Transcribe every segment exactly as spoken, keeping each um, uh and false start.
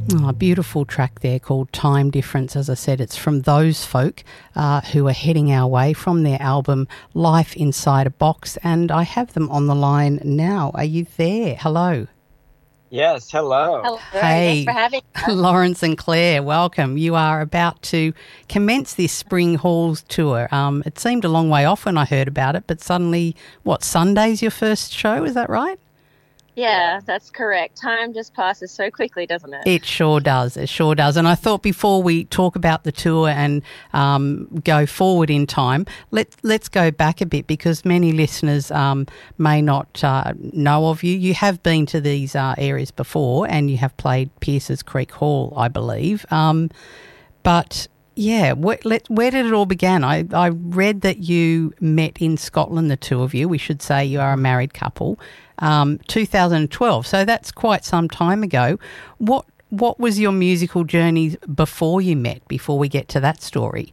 Oh, a beautiful track there called Time Difference. As I said, it's from Those Folk uh, who are heading our way from their album Life Inside a Box, and I have them on the line now. Are you there? Hello. Yes, hello. Hello, Hey, thanks for having us. Lawrence and Claire, welcome. You are about to commence this Spring Halls tour. Um, it seemed a long way off when I heard about it, but suddenly, what, Sunday's your first show, is that right? Yeah, that's correct. Time just passes so quickly, doesn't it? It sure does. It sure does. And I thought before we talk about the tour and um, go forward in time, let, let's go back a bit because many listeners um, may not uh, know of you. You have been to these uh, areas before and you have played Pierce's Creek Hall, I believe. Um, but... Yeah, where, let, where did it all begin? I, I read that you met in Scotland, the two of you. We should say you are a married couple, um, two thousand twelve. So that's quite some time ago. What what was your musical journey before you met, before we get to that story?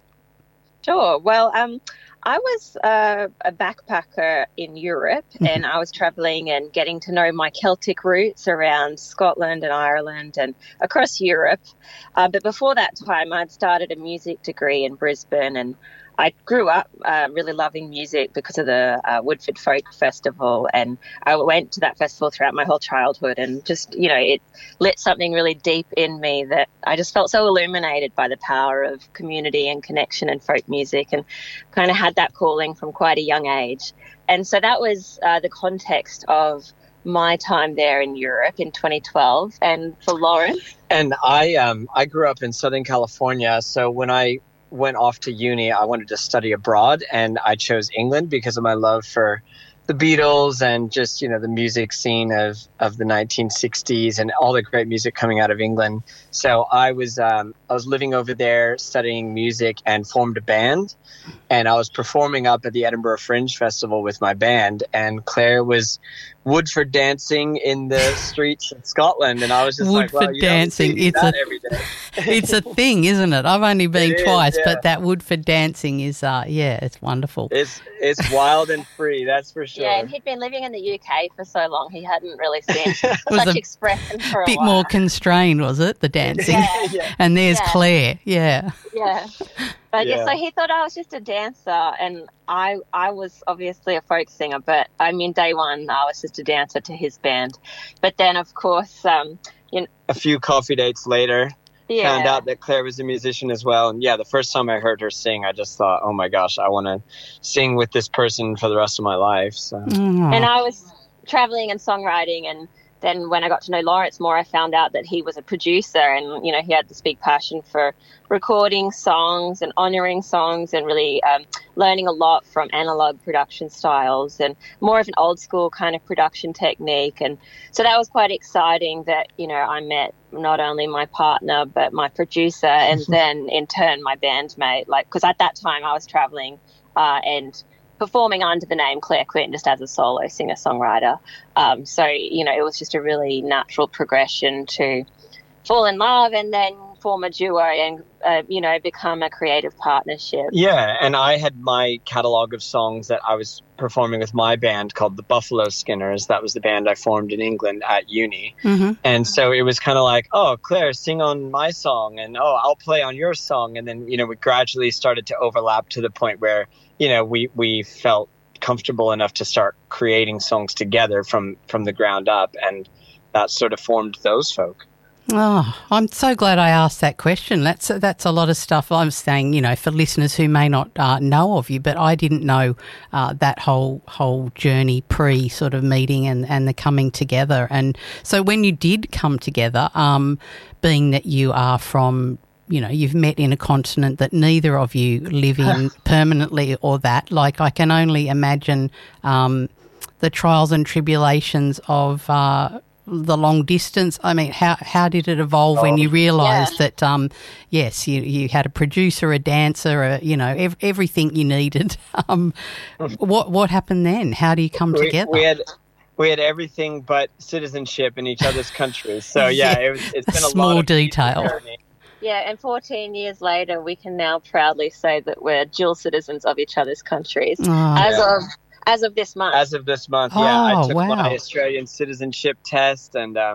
Sure. Well, um, I was uh, a backpacker in Europe and I was travelling and getting to know my Celtic roots around Scotland and Ireland and across Europe. Uh, but before that time, I'd started a music degree in Brisbane and I grew up uh, really loving music because of the uh, Woodford Folk Festival, and I went to that festival throughout my whole childhood, and just, you know, it lit something really deep in me that I just felt so illuminated by the power of community and connection and folk music, and kind of had that calling from quite a young age. And so that was uh, the context of my time there in Europe in twenty twelve. And for Lauren? And I um I grew up in Southern California, so when I went off to uni, I wanted to study abroad, and I chose England because of my love for the Beatles and just, you know, the music scene of, of the nineteen sixties and all the great music coming out of England. So I was um, I was living over there studying music and formed a band, and I was performing up at the Edinburgh Fringe Festival with my band, and Claire was Woodford dancing in the streets of Scotland, and I was just Woodford like, well, you dancing, don't see it's that a, every day. It's a thing, isn't it? I've only been It twice, is, yeah. but that Woodford dancing is, uh, yeah, it's wonderful. It's it's wild and free, that's for sure. Yeah, and he'd been living in the U K for so long, he hadn't really seen was such a expression for a bit while. more constrained, was it, the dancing? Yeah. Yeah. And there's Yeah. Claire, yeah. Yeah. But yeah. Yeah. so he thought I was just a dancer, and I I was obviously a folk singer, but I mean, day one, I was just a dancer to his band. But then, of course, um, you know, A few coffee dates later, yeah. found out that Claire was a musician as well. And yeah, the first time I heard her sing, I just thought, oh my gosh, I want to sing with this person for the rest of my life. So Oh. And I was traveling and songwriting, and then when I got to know Lawrence more, I found out that he was a producer, and, you know, he had this big passion for recording songs and honouring songs and really um, learning a lot from analogue production styles and more of an old school kind of production technique. And so that was quite exciting that, you know, I met not only my partner but my producer and then in turn my bandmate, like, because at that time I was travelling uh, and performing under the name Claire Quinn just as a solo singer-songwriter. Um, so, you know, it was just a really natural progression to fall in love and then form a duo and, uh, you know, become a creative partnership. yeah, and I had my catalogue of songs that I was performing with my band called the Buffalo Skinners. That was the band I formed in England at uni. Mm-hmm. And so it was kind of like, oh, Claire, sing on my song, and oh, I'll play on your song. And then, you know, we gradually started to overlap to the point where, you know, we, we felt comfortable enough to start creating songs together from, from the ground up. And that sort of formed Those Folk. Oh, I'm so glad I asked that question. That's that's a lot of stuff. I'm saying, you know, for listeners who may not uh, know of you, but I didn't know uh, that whole whole journey pre sort of meeting and, and the coming together. And so when you did come together, um, being that you are from, you know, you've met in a continent that neither of you live in permanently or that, like I can only imagine um, the trials and tribulations of uh the long distance. I mean, how how did it evolve Oh, when you realised yeah. that, um, yes, you, you had a producer, a dancer, a, you know, ev- everything you needed. Um, what what happened then? How do you come We, together? we had we had everything but citizenship in each other's countries. So yeah, Yeah. it was, it's been a Small lot of detail. journey. Yeah, and fourteen years later, we can now proudly say that we're dual citizens of each other's countries. Oh, as Yeah. of as of this month. As of this month, yeah, I Oh, took wow. my Australian citizenship test, and um,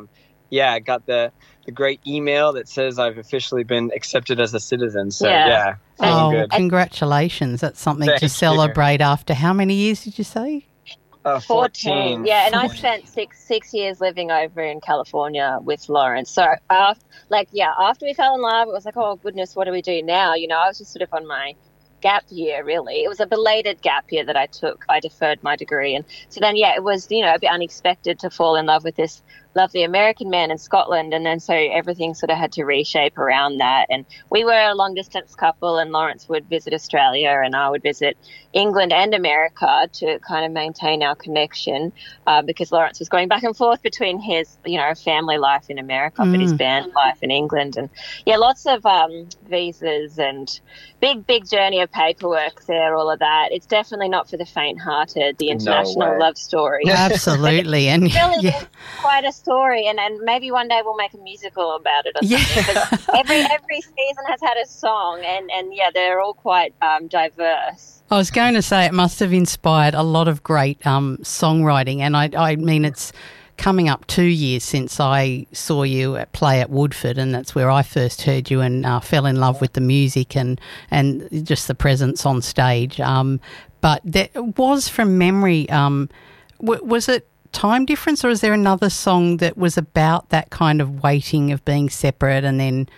yeah, I got the, the great email that says I've officially been accepted as a citizen. So, Yeah. yeah, Oh, good. congratulations. That's something Thank to you. celebrate after how many years did you say? Uh, fourteen. Yeah, and I spent six six years living over in California with Lawrence. So, uh, like, yeah, after we fell in love, it was like, oh, goodness, what do we do now? You know, I was just sort of on my gap year, really. It was a belated gap year that I took. I deferred my degree. And so then, yeah, it was, you know, a bit unexpected to fall in love with this lovely American man in Scotland. And then so everything sort of had to reshape around that. And we were a long distance couple, and Lawrence would visit Australia and I would visit England and America to kind of maintain our connection, uh, because Lawrence was going back and forth between his, you know, family life in America, mm. but his band life in England. And yeah, lots of um, visas and big, big journey of paperwork there, all of that. It's definitely not for the faint-hearted, the international no love story. Absolutely. And really yeah. quite a story, and, and maybe one day we'll make a musical about it or something. Yeah. But every every season has had a song, and, and yeah, they're all quite um, diverse. I was going to say it must have inspired a lot of great um, songwriting, and I, I mean it's coming up two years since I saw you at play at Woodford, and that's where I first heard you and uh, fell in love with the music and, and just the presence on stage. Um, but there was, from memory, um, w- was it time difference, or is there another song that was about that kind of waiting of being separate and then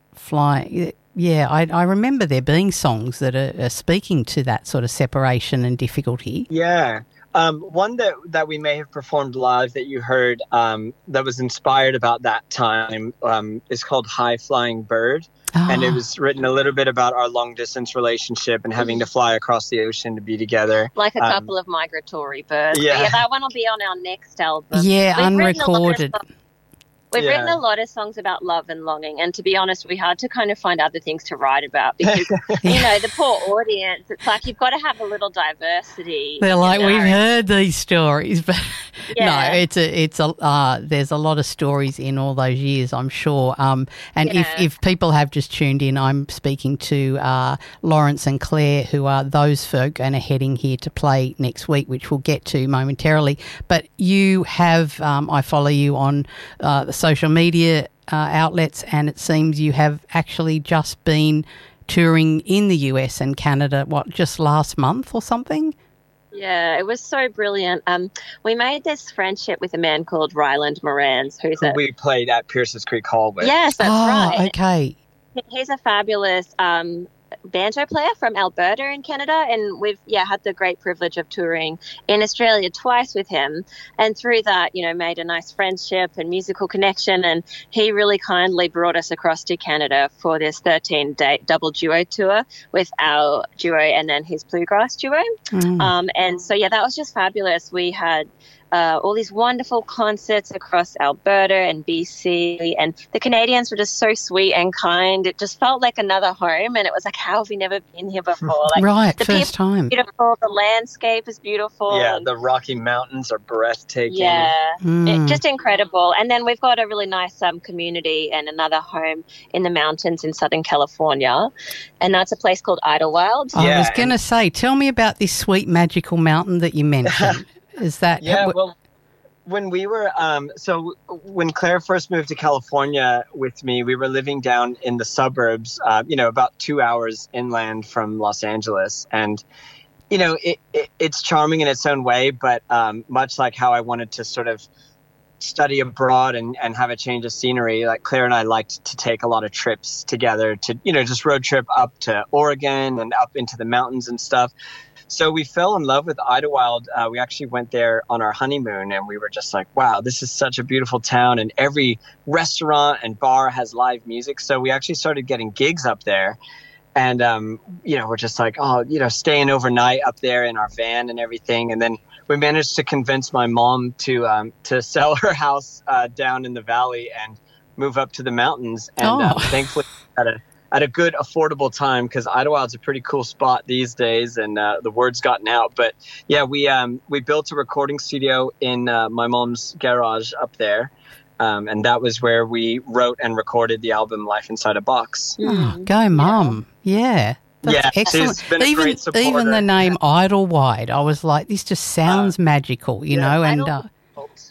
flying? Yeah, I, I remember there being songs that are, are speaking to that sort of separation and difficulty. Yeah. Um, one that, that we may have performed live that you heard um, that was inspired about that time um, is called High Flying Bird. Oh. And it was written a little bit about our long-distance relationship and having to fly across the ocean to be together. Like a um, couple of migratory birds. Yeah. yeah, that one will be on our next album. Yeah, We've unrecorded. We've yeah. written a lot of songs about love and longing, and to be honest, we had to kind of find other things to write about because, you know, the poor audience, it's like you've got to have a little diversity. They're like, you know? we've heard these stories, but yeah. no, it's a, it's a, uh, there's a lot of stories in all those years, I'm sure. Um, and yeah. if, if people have just tuned in, I'm speaking to uh, Lawrence and Claire, who are those folk and are heading here to play next week, which we'll get to momentarily. But you have, um, I follow you on uh, the social media uh, outlets, and it seems you have actually just been touring in the U S and Canada, what, just last month or something? Yeah, it was so brilliant. Um, we made this friendship with a man called Ryland Morans, who's who a... we played at Pierce's Creek Hall with. Yes, that's oh, right. okay. He's a fabulous um, banjo player from Alberta in Canada, and we've yeah had the great privilege of touring in Australia twice with him, and through that, you know, made a nice friendship and musical connection, and he really kindly brought us across to Canada for this thirteen day double duo tour with our duo and then his bluegrass duo. Mm. Um, and so yeah, that was just fabulous. We had Uh, all these wonderful concerts across Alberta and B C, and the Canadians were just so sweet and kind. It just felt like another home, and it was like, how have we never been here before? Like, right, the first time. Beautiful, the landscape is beautiful. Yeah, and, the Rocky Mountains are breathtaking. Yeah, mm. it, just incredible. And then we've got a really nice um, community and another home in the mountains in Southern California, and that's a place called Idlewild. I yeah, was going to say, tell me about this sweet magical mountain that you mentioned. Is that yeah? Well, when we were um, so when Claire first moved to California with me, we were living down in the suburbs, uh, you know, about two hours inland from Los Angeles, and you know, it, it, it's charming in its own way, but um, much like how I wanted to sort of study abroad and, and have a change of scenery, like Claire and I liked to take a lot of trips together to, you know, just road trip up to Oregon and up into the mountains and stuff. So we fell in love with Idlewild. Uh, we actually went there on our honeymoon, and we were just like, wow, this is such a beautiful town, and every restaurant and bar has live music. So we actually started getting gigs up there. And, um, you know, we're just like, oh, you know, staying overnight up there in our van and everything. And then we managed to convince my mom to um, to sell her house uh, down in the valley and move up to the mountains. And oh. uh, thankfully, at a at a good, affordable time, because Idlewild's a pretty cool spot these days, and uh, the word's gotten out. But yeah, we um, we built a recording studio in uh, my mom's garage up there. Um, and that was where we wrote and recorded the album Life Inside a Box. Oh, go Mum. Yeah. yeah. That's yeah, excellent. she's been a even great supporter. even the name Idlewild, I was like, this just sounds uh, magical, you yeah, know. And Idle- uh,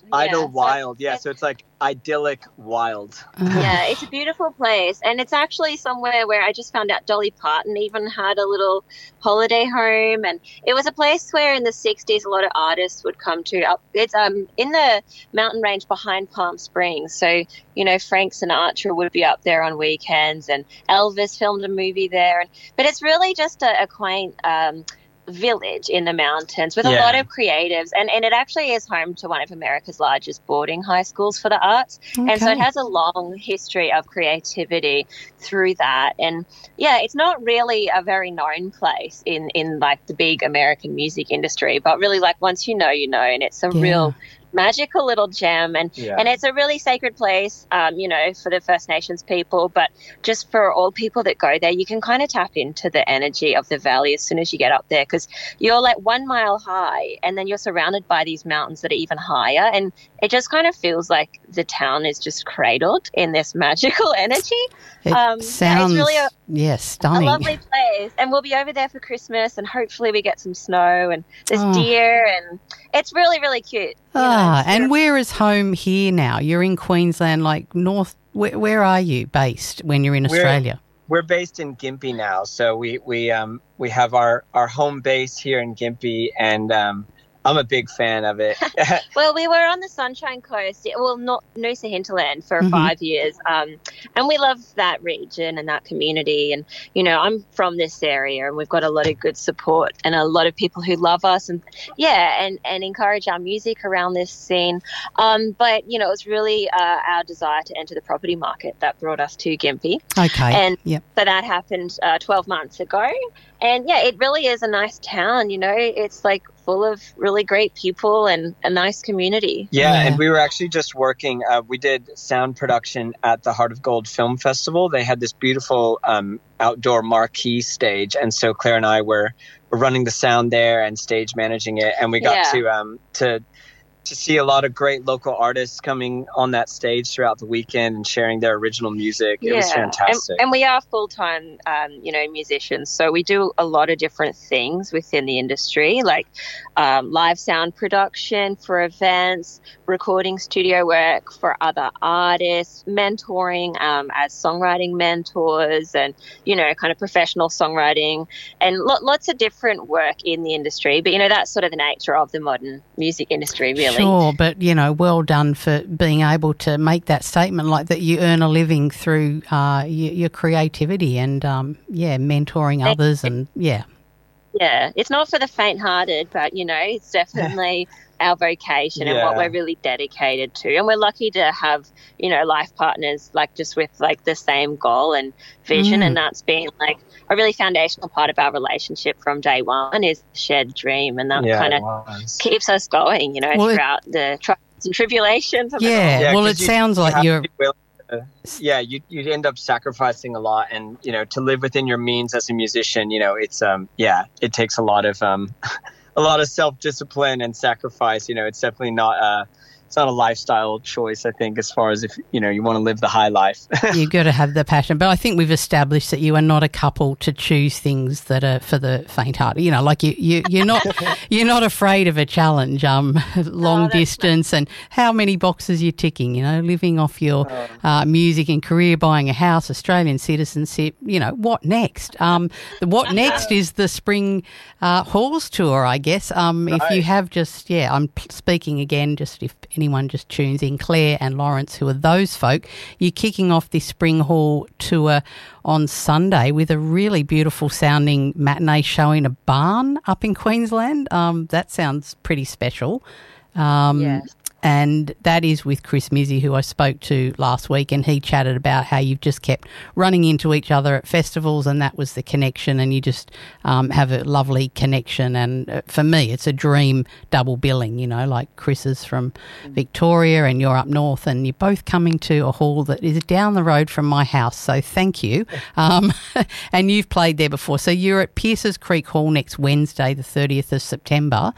Idlewild. Yeah, so it's like idyllic wild. Yeah, it's a beautiful place. And it's actually somewhere where I just found out Dolly Parton even had a little holiday home. And it was a place where in the sixties a lot of artists would come to. Up It's um in the mountain range behind Palm Springs. So, you know, Frank Sinatra would be up there on weekends, and Elvis filmed a movie there. And, but it's really just a, a quaint um village in the mountains with a Yeah. lot of creatives, and, and it actually is home to one of America's largest boarding high schools for the arts. And so it Okay. has a long history of creativity through that. And yeah, it's not really a very known place in in like the big American music industry, but really like once you know, you know, and it's a Yeah. real magical little gem. And Yeah. and it's a really sacred place, um, you know, for the First Nations people, but just for all people that go there, you can kind of tap into the energy of the valley as soon as you get up there, because you're like one mile high and then you're surrounded by these mountains that are even higher, and it just kind of feels like the town is just cradled in this magical energy. It Um, yeah, sounds, it's really a, yeah, a stunning. lovely place, and we'll be over there for Christmas, and hopefully we get some snow, and there's Oh. deer, and it's really, really cute. you know, Ah, it's and really- where is home here now? You're in Queensland, like north. Where, where are you based when you're in We're- Australia? We're based in Gympie now, so we we um we have our our home base here in Gympie, and um I'm a big fan of it. Well, we were on the Sunshine Coast, well, not Noosa Hinterland for Mhm. five years, um, and we love that region and that community. And you know, I'm from this area, and we've got a lot of good support and a lot of people who love us, and yeah, and and encourage our music around this scene. Um, but you know, it was really uh, our desire to enter the property market that brought us to Gympie. Okay. And yep. So that happened uh, twelve months ago. And yeah, it really is a nice town, you know, it's like full of really great people and a nice community. Yeah, Yeah. and we were actually just working. Uh, we did sound production at the Heart of Gold Film Festival. They had this beautiful um, outdoor marquee stage, and so Claire and I were, were running the sound there and stage managing it, and we got Yeah. to um, to to see a lot of great local artists coming on that stage throughout the weekend and sharing their original music. It was fantastic. And, and we are full-time, um, you know, musicians. So we do a lot of different things within the industry, like um, live sound production for events, recording studio work for other artists, mentoring um, as songwriting mentors, and, you know, kind of professional songwriting, and lo- lots of different work in the industry. But, you know, that's sort of the nature of the modern music industry, really. Sure, but, you know, well done for being able to make that statement like that you earn a living through uh, your, your creativity and, um, yeah, mentoring others and, yeah. Yeah, it's not for the faint-hearted, but, you know, it's definitely our vocation and what Yeah. we're really dedicated to. And we're lucky to have, you know, life partners, like, just with, like, the same goal and vision. Mm. And that's been, like, a really foundational part of our relationship from day one is the shared dream. And that yeah, kind it of was. keeps us going, you know, Well, it- throughout the trials and tribulations of it all. Yeah, Yeah, well, 'cause it you- sounds you like have to you're... be willing to- yeah, you you end up sacrificing a lot, and you know, to live within your means as a musician, you know, it's um yeah, it takes a lot of um a lot of self discipline and sacrifice. You know, it's definitely not uh it's not a lifestyle choice, I think, as far as if you know you want to live the high life. You've got to have the passion. But I think we've established that you are not a couple to choose things that are for the faint-hearted. You know, like you, you, you're not you're not afraid of a challenge, um, long that's distance and how many boxes you're ticking, you know, living off your uh, music and career, buying a house, Australian citizenship, you know, what next? Um, the what next is the Spring uh, Halls Tour, I guess. Um, If you Right. have just, yeah, I'm p- speaking again, just if anyone just tunes in, Claire and Lawrence, who are those folk, you're kicking off this Spring Hall tour on Sunday with a really beautiful sounding matinee show in a barn up in Queensland. Um, that sounds pretty special. Um, Yes. And that is with Chris Mizzy, who I spoke to last week, and he chatted about how you've just kept running into each other at festivals, and that was the connection, and you just um, have a lovely connection. And uh, for me, it's a dream double billing, you know, like Chris is from Victoria and you're up north, and you're both coming to a hall that is down the road from my house, so thank you. Um, and you've played there before. So you're at Pierces Creek Hall next Wednesday, the thirtieth of September.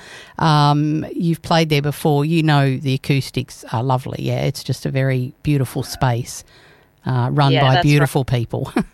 Um, you've played there before. You know the acoustics are lovely. Yeah, it's just a very beautiful space uh, run Yeah, by that's beautiful people.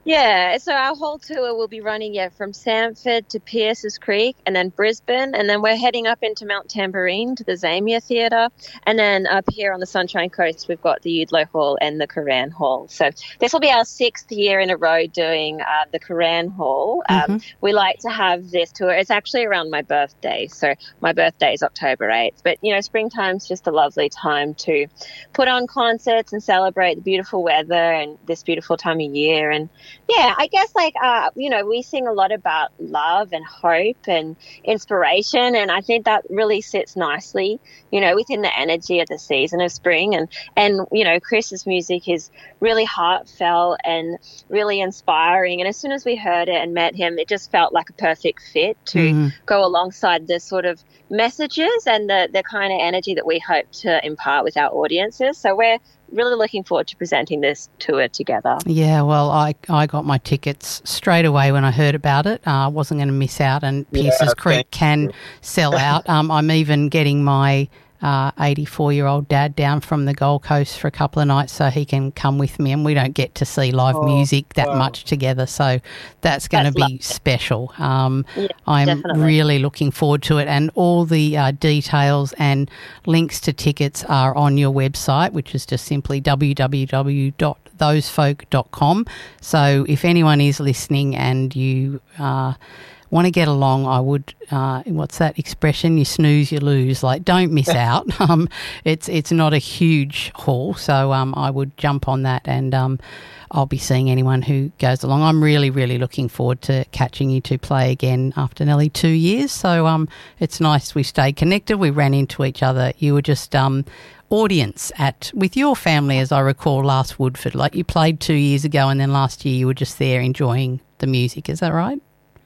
Yeah, so our whole tour will be running, yeah, from Sanford to Pierces Creek and then Brisbane, and then we're heading up into Mount Tamborine to the Zamia Theatre, and then up here on the Sunshine Coast we've got the Udlo Hall and the Koran Hall. So this will be our sixth year in a row doing uh, the Koran Hall. Mm-hmm. Um, we like to have this tour. It's actually around my birthday, so my birthday is October eighth. But, you know, springtime's just a lovely time to put on concerts and celebrate the beautiful weather and this beautiful time of year. And yeah, I guess like, uh, you know, we sing a lot about love and hope and inspiration. And I think that really sits nicely, you know, within the energy of the season of spring. And, and you know, Chris's music is really heartfelt and really inspiring. And as soon as we heard it and met him, it just felt like a perfect fit to mm. go alongside the sort of messages and the, the kind of energy that we hope to impart with our audiences. So we're really looking forward to presenting this tour together. Yeah, well, I, I got my tickets straight away when I heard about it. I uh, wasn't going to miss out, and Pierces yeah, Creek can sell out. Um, I'm even getting my uh, eighty-four-year-old dad down from the Gold Coast for a couple of nights so he can come with me, and we don't get to see live oh, music that wow. much together, so that's going to be lovely. Special. Um, yeah, I'm definitely. really looking forward to it, and all the uh, details and links to tickets are on your website, which is just simply w w w dot those folk dot com. So if anyone is listening and you uh, want to get along, I would, uh, what's that expression? You snooze, you lose. Like, don't miss out. Um, it's it's not a huge haul, so um, I would jump on that, and um, I'll be seeing anyone who goes along. I'm really, really looking forward to catching you two play again after nearly two years. So um, it's nice we stayed connected. We ran into each other. You were just um, audience at with your family, as I recall, last Woodford. Like, you played two years ago, and then last year you were just there enjoying the music. Is that right?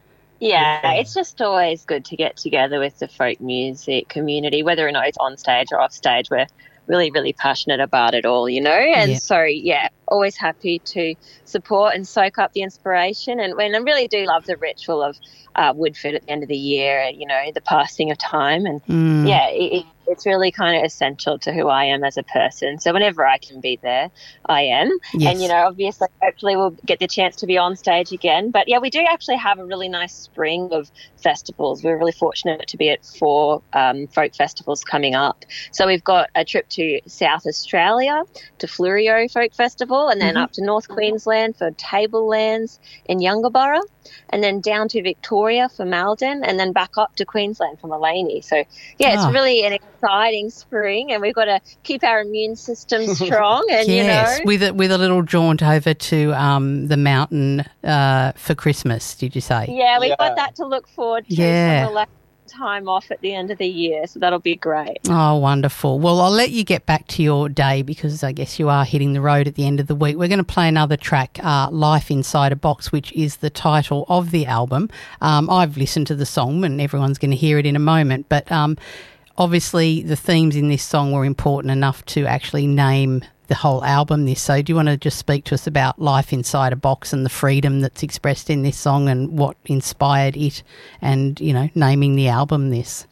Yeah, it's just always good to get together with the folk music community, whether or not it's on stage or off stage. We're really, really passionate about it all, you know. And yeah. so, yeah, always happy to support and soak up the inspiration. And when I really do love the ritual of uh, Woodford at the end of the year, you know, the passing of time. And, mm. yeah, it, it's really kind of essential to who I am as a person. So whenever I can be there, I am. Yes. And, you know, obviously, hopefully we'll get the chance to be on stage again. But, yeah, we do actually have a really nice spring of festivals. We're really fortunate to be at four um, folk festivals coming up. So we've got a trip to South Australia, to Fleurieu Folk Festival, and then mm-hmm. up to North Queensland for Tablelands in Yungaburra, and then down to Victoria for Malden, and then back up to Queensland for Maleny. So, yeah, it's oh. really an exciting spring, and we've got to keep our immune system strong. And yes, you know, with a, with a little jaunt over to um, the mountain uh, for Christmas, did you say? Yeah, we've yeah. got that to look forward to. Yeah. Some time off at the end of the year, so that'll be great. Oh, wonderful. Well, I'll let you get back to your day, because I guess you are hitting the road at the end of the week. We're going to play another track, uh, Life Inside a Box, which is the title of the album. Um, I've listened to the song, and everyone's going to hear it in a moment, but um, obviously the themes in this song were important enough to actually name the whole album this. So do you want to just speak to us about Life Inside a Box and the freedom that's expressed in this song and what inspired it and, you know, naming the album this?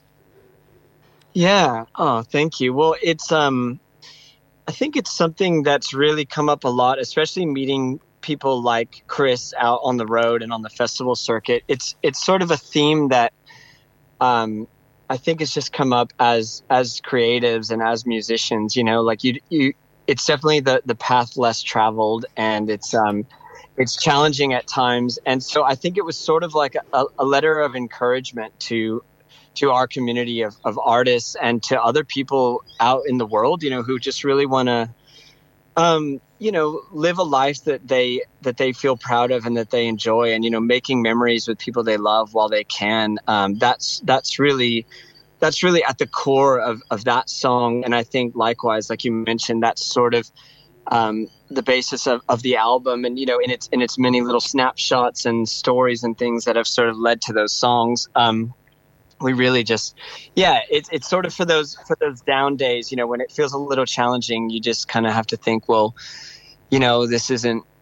Yeah. Oh, thank you. Well, it's, um, I think it's something that's really come up a lot, especially meeting people like Chris out on the road and on the festival circuit. It's, it's sort of a theme that, um, I think has just come up as, as creatives and as musicians, you know, like you, you, it's definitely the, the path less traveled, and it's um it's challenging at times. And so I think it was sort of like a, a letter of encouragement to to our community of, of artists and to other people out in the world, you know, who just really want to um you know live a life that they that they feel proud of and that they enjoy, and you know making memories with people they love while they can. Um that's that's really That's really at the core of, of that song. And I think likewise, like you mentioned, that's sort of um, the basis of, of the album, and, you know, in its in its many little snapshots and stories and things that have sort of led to those songs. Um, we really just, yeah, it's it's sort of for those for those down days, you know, when it feels a little challenging, you just kind of have to think, well, you know, this isn't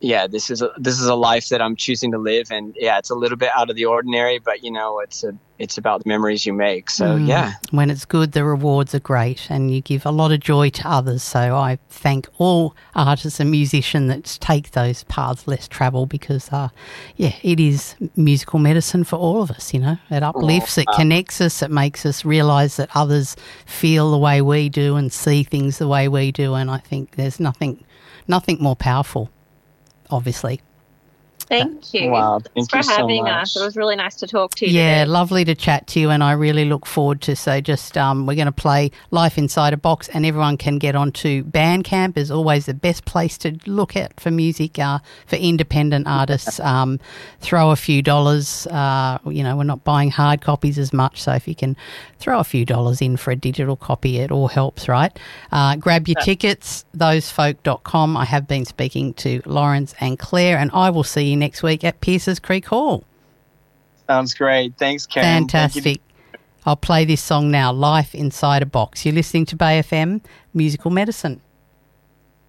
yeah, this is a, this is a life that I'm choosing to live, and yeah, it's a little bit out of the ordinary, but you know, it's a it's about the memories you make. So Mm. yeah, When it's good, the rewards are great, and you give a lot of joy to others. So I thank all artists and musicians that take those paths less travel, because, uh, yeah, it is musical medicine for all of us. You know, it uplifts, it connects us, it makes us realise that others feel the way we do and see things the way we do. And I think there's nothing, nothing more powerful, obviously. Thank you. Wow, Thanks thank you for so having much. us. It was really nice to talk to you Yeah, today. lovely to chat to you, and I really look forward to, so just um, we're going to play Life Inside a Box, and everyone can get onto Bandcamp. Is always the best place to look at for music, uh, for independent artists. Um, throw a few dollars, uh, you know, we're not buying hard copies as much, so if you can throw a few dollars in for a digital copy, it all helps, right? Uh, grab your tickets, those folk dot com. I have been speaking to Lawrence and Claire, and I will see you next week at Pierces Creek Hall. sounds great. Thanks, Karen. Thank you. Fantastic. I'll play this song now, Life Inside a Box. You're listening to Bay F M, Musical Medicine.